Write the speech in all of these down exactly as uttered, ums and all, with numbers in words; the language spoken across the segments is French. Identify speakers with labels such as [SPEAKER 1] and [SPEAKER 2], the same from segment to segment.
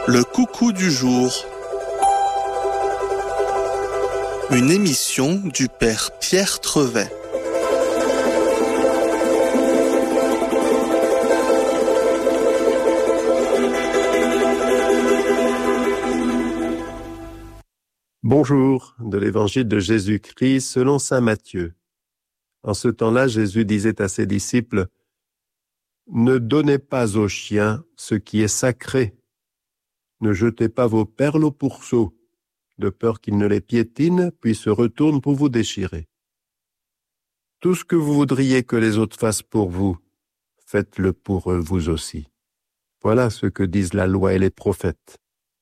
[SPEAKER 1] Le coucou du jour. Une émission du Père Pierre Trevet.
[SPEAKER 2] Bonjour, de l'Évangile de Jésus-Christ selon saint Matthieu. En ce temps-là, Jésus disait à ses disciples, « Ne donnez pas aux chiens ce qui est sacré. Ne jetez pas vos perles au pourceau, de peur qu'ils ne les piétinent, puis se retournent pour vous déchirer. Tout ce que vous voudriez que les autres fassent pour vous, faites-le pour eux vous aussi. Voilà ce que disent la loi et les prophètes.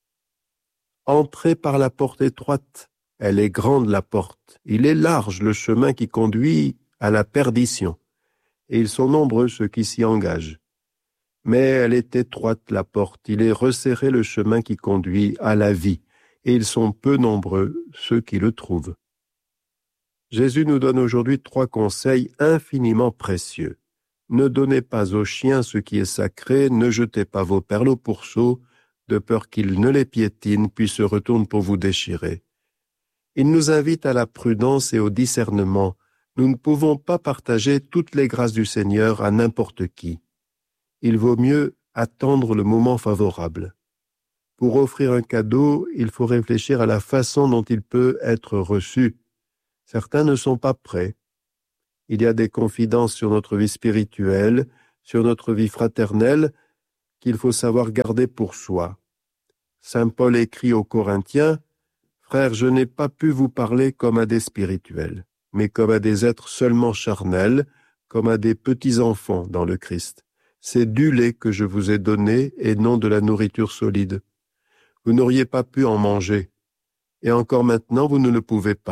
[SPEAKER 2] Entrez par la porte étroite, elle est grande la porte, il est large le chemin qui conduit à la perdition, et ils sont nombreux ceux qui s'y engagent. Mais elle est étroite la porte, il est resserré le chemin qui conduit à la vie, et ils sont peu nombreux ceux qui le trouvent. » Jésus nous donne aujourd'hui trois conseils infiniment précieux. Ne donnez pas aux chiens ce qui est sacré, ne jetez pas vos perles au pourceau, de peur qu'ils ne les piétinent, puis se retournent pour vous déchirer. Il nous invite à la prudence et au discernement. Nous ne pouvons pas partager toutes les grâces du Seigneur à n'importe qui. Il vaut mieux attendre le moment favorable. Pour offrir un cadeau, il faut réfléchir à la façon dont il peut être reçu. Certains ne sont pas prêts. Il y a des confidences sur notre vie spirituelle, sur notre vie fraternelle, qu'il faut savoir garder pour soi. Saint Paul écrit aux Corinthiens, « Frères, je n'ai pas pu vous parler comme à des spirituels, mais comme à des êtres seulement charnels, comme à des petits-enfants dans le Christ. C'est du lait que je vous ai donné et non de la nourriture solide. Vous n'auriez pas pu en manger, et encore maintenant vous ne le pouvez pas. »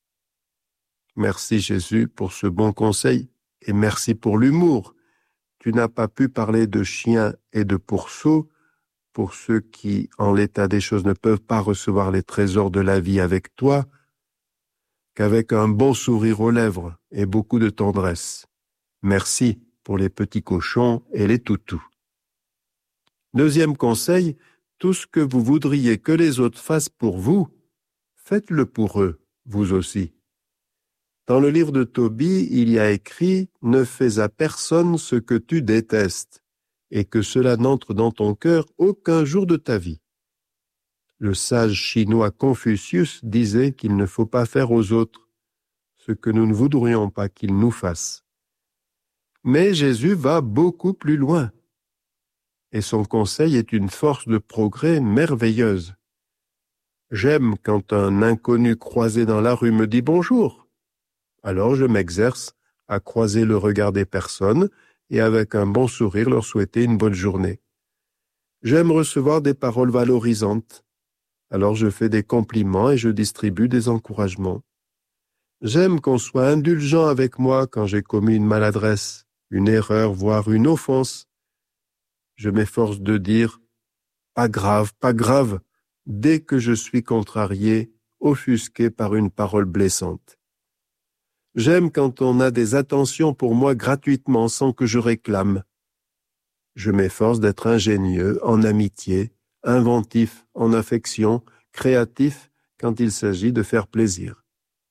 [SPEAKER 2] Merci Jésus pour ce bon conseil, et merci pour l'humour. Tu n'as pas pu parler de chiens et de pourceaux pour ceux qui, en l'état des choses, ne peuvent pas recevoir les trésors de la vie avec toi, qu'avec un bon sourire aux lèvres et beaucoup de tendresse. Merci pour les petits cochons et les toutous. Deuxième conseil, tout ce que vous voudriez que les autres fassent pour vous, faites-le pour eux, vous aussi. Dans le livre de Tobie, il y a écrit « Ne fais à personne ce que tu détestes, et que cela n'entre dans ton cœur aucun jour de ta vie. » Le sage chinois Confucius disait qu'il ne faut pas faire aux autres ce que nous ne voudrions pas qu'ils nous fassent. Mais Jésus va beaucoup plus loin, et son conseil est une force de progrès merveilleuse. J'aime quand un inconnu croisé dans la rue me dit bonjour. Alors je m'exerce à croiser le regard des personnes et avec un bon sourire leur souhaiter une bonne journée. J'aime recevoir des paroles valorisantes. Alors je fais des compliments et je distribue des encouragements. J'aime qu'on soit indulgent avec moi quand j'ai commis une maladresse, une erreur, voire une offense. Je m'efforce de dire « pas grave, pas grave » dès que je suis contrarié, offusqué par une parole blessante. J'aime quand on a des attentions pour moi gratuitement sans que je réclame. Je m'efforce d'être ingénieux en amitié, inventif en affection, créatif quand il s'agit de faire plaisir.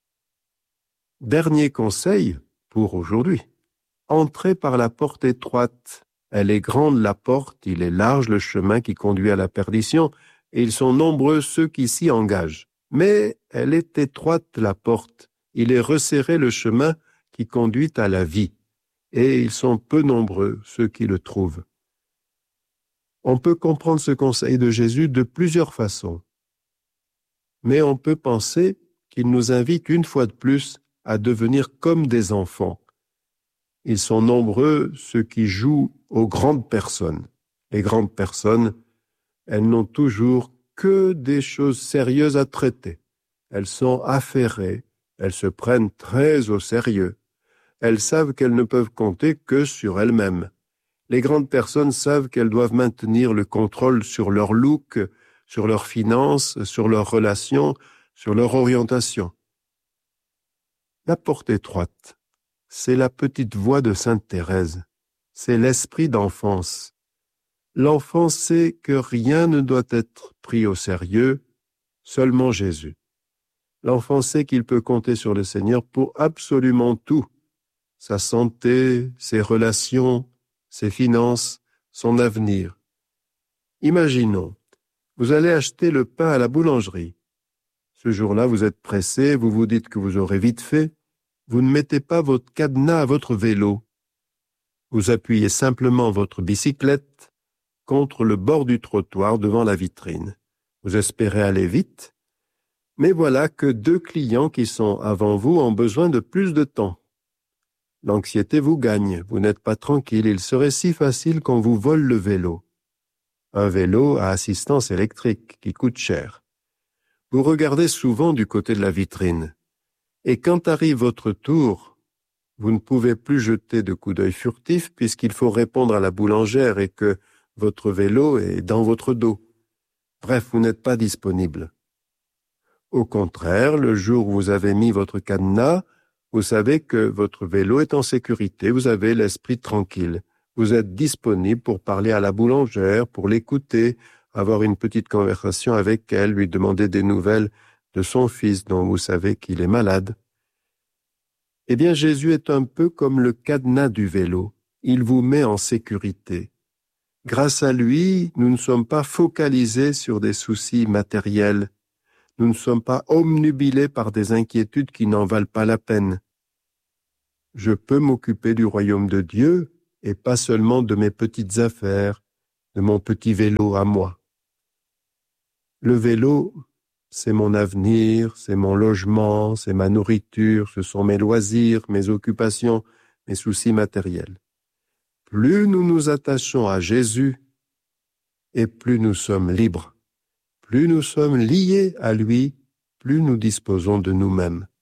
[SPEAKER 2] Dernier conseil pour aujourd'hui. Entrez par la porte étroite. Elle est grande la porte, il est large le chemin qui conduit à la perdition, et ils sont nombreux ceux qui s'y engagent. Mais elle est étroite la porte. Il est resserré le chemin qui conduit à la vie, et ils sont peu nombreux ceux qui le trouvent. On peut comprendre ce conseil de Jésus de plusieurs façons, mais on peut penser qu'il nous invite une fois de plus à devenir comme des enfants. Ils sont nombreux ceux qui jouent aux grandes personnes. Les grandes personnes, elles n'ont toujours que des choses sérieuses à traiter. Elles sont affairées. Elles se prennent très au sérieux. Elles savent qu'elles ne peuvent compter que sur elles-mêmes. Les grandes personnes savent qu'elles doivent maintenir le contrôle sur leur look, sur leurs finances, sur leurs relations, sur leur orientation. La porte étroite, c'est la petite voix de Sainte Thérèse. C'est l'esprit d'enfance. L'enfant sait que rien ne doit être pris au sérieux, seulement Jésus. L'enfant sait qu'il peut compter sur le Seigneur pour absolument tout, sa santé, ses relations, ses finances, son avenir. Imaginons, vous allez acheter le pain à la boulangerie. Ce jour-là, vous êtes pressé, vous vous dites que vous aurez vite fait. Vous ne mettez pas votre cadenas à votre vélo. Vous appuyez simplement votre bicyclette contre le bord du trottoir devant la vitrine. Vous espérez aller vite, mais voilà que deux clients qui sont avant vous ont besoin de plus de temps. L'anxiété vous gagne, vous n'êtes pas tranquille, il serait si facile qu'on vous vole le vélo. Un vélo à assistance électrique qui coûte cher. Vous regardez souvent du côté de la vitrine. Et quand arrive votre tour, vous ne pouvez plus jeter de coups d'œil furtifs puisqu'il faut répondre à la boulangère et que votre vélo est dans votre dos. Bref, vous n'êtes pas disponible. Au contraire, le jour où vous avez mis votre cadenas, vous savez que votre vélo est en sécurité, vous avez l'esprit tranquille. Vous êtes disponible pour parler à la boulangère, pour l'écouter, avoir une petite conversation avec elle, lui demander des nouvelles de son fils dont vous savez qu'il est malade. Eh bien, Jésus est un peu comme le cadenas du vélo. Il vous met en sécurité. Grâce à lui, nous ne sommes pas focalisés sur des soucis matériels. Nous ne sommes pas omnubilés par des inquiétudes qui n'en valent pas la peine. Je peux m'occuper du royaume de Dieu et pas seulement de mes petites affaires, de mon petit vélo à moi. Le vélo, c'est mon avenir, c'est mon logement, c'est ma nourriture, ce sont mes loisirs, mes occupations, mes soucis matériels. Plus nous nous attachons à Jésus, et plus nous sommes libres. Plus nous sommes liés à lui, plus nous disposons de nous-mêmes.